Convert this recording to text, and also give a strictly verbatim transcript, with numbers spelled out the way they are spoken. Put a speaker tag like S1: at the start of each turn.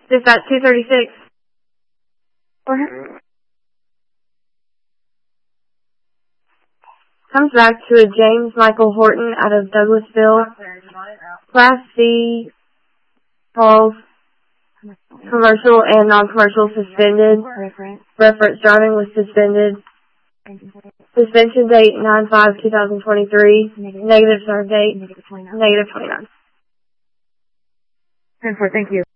S1: Dispatch two thirty-six. Comes back to a James Michael Horton out of Douglasville. Class C, falls, commercial and non-commercial suspended. Reference driving was suspended. Suspension date nine five two thousand twenty-three. Negative serve date negative twenty-nine.
S2: ten four, thank you.